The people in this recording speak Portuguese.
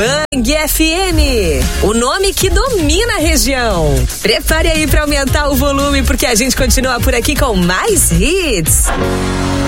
Bang FM, o nome que domina a região. Prepare aí para aumentar o volume, porque a gente continua por aqui com mais hits.